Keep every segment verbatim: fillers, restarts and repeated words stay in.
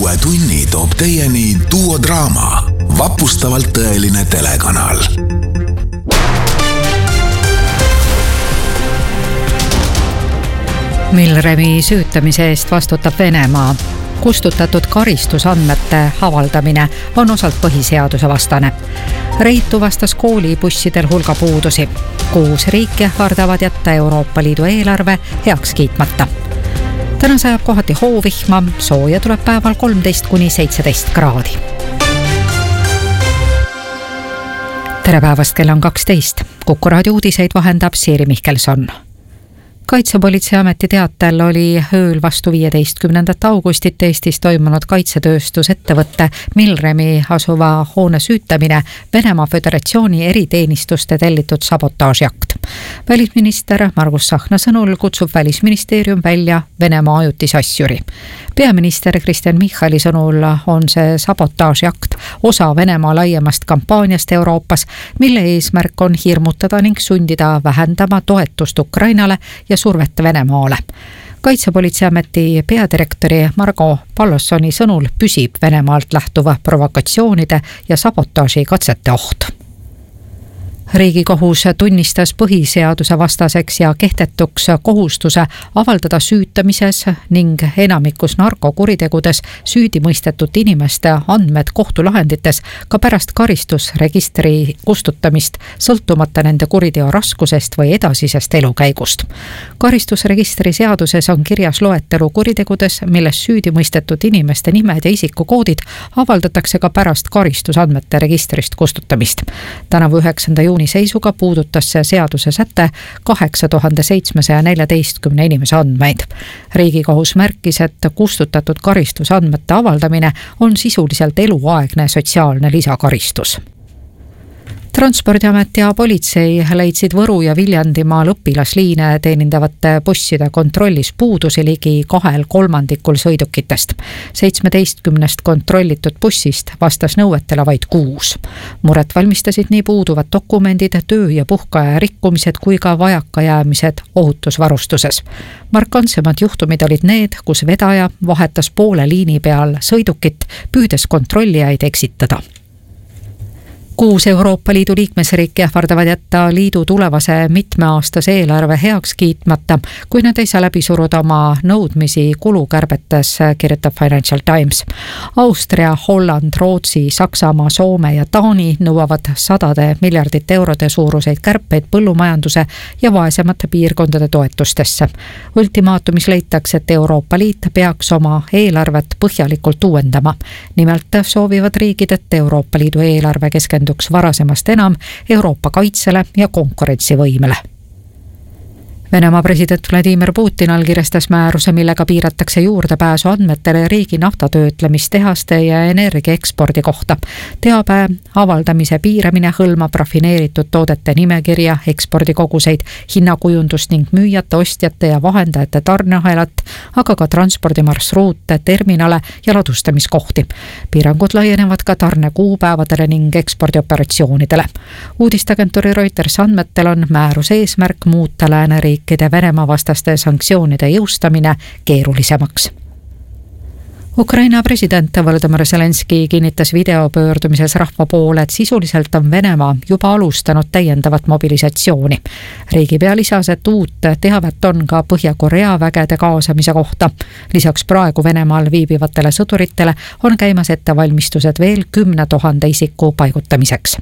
uue tunni toob teieni Duo Draama, vapustavalt tõeline telekanal. Milremi süütamise eest vastutab Venemaa. Kustutatud karistusandmete avaldamine on osalt põhiseaduse vastane. Reitu vastas koolibussidel hulga puudusi. Kuus riiki ähvardavad jätta Euroopa Liidu eelarve heaks kiitmata. Täna sajab kohati hoovihma, sooja tuleb päeval kolmteist kuni seitseteist kraadi. Tere päevast, kell on kaksteist. Kuku raadio uudiseid vahendab Siiri Mihkelson. Kaitsepolitseiameti teatel oli ööl vastu viieteistkümnendat augustit Eestis toimunud kaitsetööstusettevõtte Milremi asuva hoone süütamine Venemaa Föderatsiooni eriteenistuste tellitud sabotaažiakt. Välisminister Margus Tsahkna sõnul kutsub Välisministeerium välja Venemaa ajutisasjuri. Peaminister Kristen Michali sõnul on see sabotaažiakt osa Venemaa laiemast kampaaniast Euroopas, mille eesmärk on hirmutada ning sundida vähendama toetust Ukrainale ja survet Venemaale. Kaitsepolitseiameti peadirektori Margo Pallossoni sõnul püsib Venemaalt lähtuva provokatsioonide ja sabotaaži katsete oht. Riigikohus tunnistas põhiseaduse vastaseks ja kehtetuks kohustuse avaldada süütamises ning enamikus narkokuritegudes süüdi mõistetud inimeste andmed kohtulahendites ka pärast karistusregistri kustutamist, sõltumata nende kuriteo raskusest või edasisest elukäigust. Karistusregistri seaduses on kirjas loetelu kuritegudes, milles süüdi mõistetud inimeste nimed ja isikukoodid avaldatakse ka pärast karistusandmete registrist kustutamist. Tänavu üheksanda juuni seisuga puudutas see seaduse säte kaheksa tuhat seitsmesaja neljateistkümne inimese andmeid. Riigikohus märkis, et kustutatud karistusandmete avaldamine on sisuliselt eluaegne sotsiaalne lisakaristus. Transpordiamet ja politsei leidsid Võru ja Viljandimaal õpilasliine teenindavate busside kontrollis puudusi ligi kahel kolmandikul sõidukitest. seitsmeteistkümnest kontrollitud bussist vastas nõuetele vaid kuus. Muret valmistasid nii puuduvad dokumendid, töö- ja puhkaja rikkumised kui ka vajakajäämised ohutusvarustuses. Markantsemad juhtumid olid need, kus vedaja vahetas poole liini peal sõidukit, püüdes kontrollijaid eksitada. Kuus Euroopa Liidu liikmesriiki ähvardavad jätta liidu tulevase mitmeaastase eelarve heaks kiitmata, kui nad ei saa läbi suruda oma nõudmisi kulukärbetes, kirjutab Financial Times. Austria, Holland, Rootsi, Saksamaa, Soome ja Taani nõuavad sadade miljardite eurode suuruseid kärpeid põllumajanduse ja vaesemate piirkondade toetustesse. Ultimaatumis leitakse, et Euroopa Liit peaks oma eelarvet põhjalikult uuendama. Nimelt soovivad riigid, et Euroopa Liidu eelarve keskenduks varasemast enam Euroopa kaitsele ja konkurentsivõimele. Venemaa president Vladimir Putin allkirjastas määruse, millega piiratakse juurdepääsu andmetele riigi naftatöötlemistehaste ja energia ekspordi kohta. Teabe avaldamise piiramine hõlmab rafineeritud toodete nimekirja, ekspordikoguseid, hinnakujundust ning müüjate, ostjate ja vahendajate tarneahelat, aga ka transpordimarsruute, terminale ja ladustamiskohti. Piirangud laienevad ka tarnekuupäevadele ning ekspordioperatsioonidele. Uudistagentuuri Reuters andmetel on määruse eesmärk muuta lääneriik Venemaa vastaste sanktsioonide jõustamine keerulisemaks. Ukraina president Volodymyr Zelenski kinnitas videopöördumises rahva poole, et sisuliselt on Venemaa juba alustanud täiendavat mobilisatsiooni. Riigipea lisas, et uut teavet on ka Põhja-Korea vägede kaasamise kohta. Lisaks praegu Venemaal viibivatele sõduritele on käimas ettevalmistused veel kümne tuhande isiku paigutamiseks.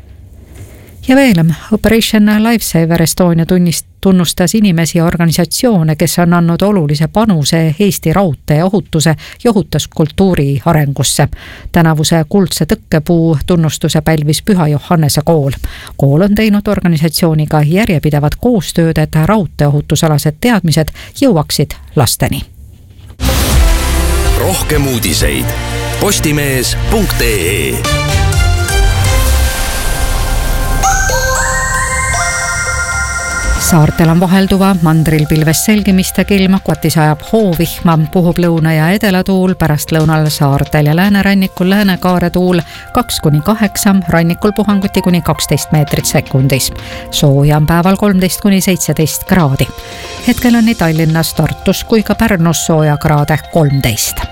Ja veel, Operation Lifesaver Estonia tunnist, tunnustas inimesi ja organisatsioone, kes on andnud olulise panuse Eesti raudtee ohutuse ja ohutuskultuuri arengusse. Tänavuse kuldse tõkkepuu tunnustuse pälvis Püha Johannese kool. Kool on teinud organisatsiooniga järjepidevat koostööd, et raudteeohutusalased teadmised jõuaksid lasteni. Rohkem uudiseid postimees punkt ee. Saartel on vahelduva, mandril pilves selgimistega ilma, kotis ajab hoovihma, puhub lõuna- ja edelatuul, pärast lõunal saartel ja läänerannikul läänekaare tuul kaks kuni kaheksa, rannikul puhanguti kuni kaksteist meetrit sekundis. Sooja on päeval kolmteist kuni seitseteist kraadi. Hetkel on nii Tallinnas, Tartus kui ka Pärnus sooja kraade kolmteist.